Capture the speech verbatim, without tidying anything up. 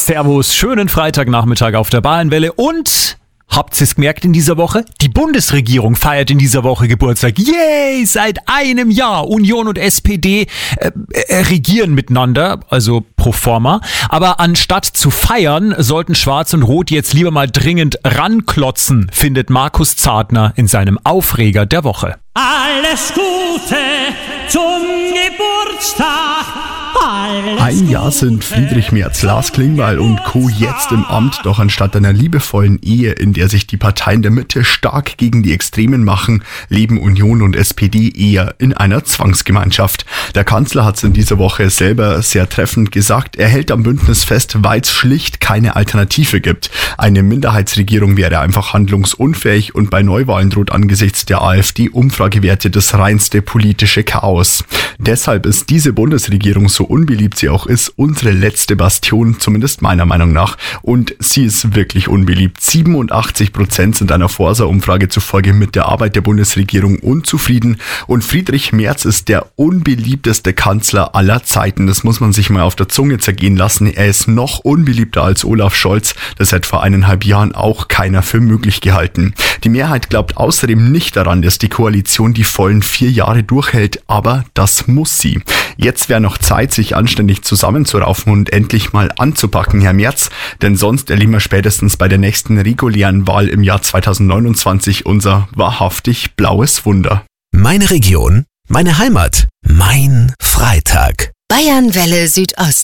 Servus, schönen Freitagnachmittag auf der Bayernwelle und... Habt ihr es gemerkt in dieser Woche? Die Bundesregierung feiert in dieser Woche Geburtstag. Yay! Seit einem Jahr Union und S P D äh, äh, regieren miteinander, also pro forma. Aber anstatt zu feiern, sollten Schwarz und Rot jetzt lieber mal dringend ranklotzen, findet Markus Zartner in seinem Aufreger der Woche. Alles Gute zum Geburtstag. Alles Ein Jahr sind Friedrich Merz, Lars Klingbeil und Co. jetzt im Amt, doch anstatt einer liebevollen Ehe, in der sich die Parteien der Mitte stark gegen die Extremen machen, leben Union und S P D eher in einer Zwangsgemeinschaft. Der Kanzler hat es in dieser Woche selber sehr treffend gesagt, er hält am Bündnis fest, weil es schlicht keine Alternative gibt. Eine Minderheitsregierung wäre einfach handlungsunfähig und bei Neuwahlen droht angesichts der AfD Umfragewerte das reinste politische Chaos. Deshalb ist diese Bundesregierung, so unbeliebt sie auch ist, unsere letzte Bastion, zumindest meiner Meinung nach. Und sie ist wirklich unbeliebt. siebenundachtzig Prozent sind einer Forsa-Umfrage zufolge mit der Arbeit der Bundesregierung unzufrieden. Und Friedrich Merz ist der unbeliebteste Kanzler aller Zeiten. Das muss man sich mal auf der Zunge zergehen lassen. Er ist noch unbeliebter als Olaf Scholz. Das hat vor eineinhalb Jahren auch keiner für möglich gehalten. Die Mehrheit glaubt außerdem nicht daran, dass die Koalition die vollen vier Jahre durchhält. Aber das muss sie. Jetzt wäre noch Zeit, sich anständig zusammenzuraufen und endlich mal anzupacken, Herr Merz, denn sonst erleben wir spätestens bei der nächsten regulären Wahl im Jahr zweitausendneunundzwanzig unser wahrhaftig blaues Wunder. Meine Region, meine Heimat, mein Freitag. Bayernwelle Südost.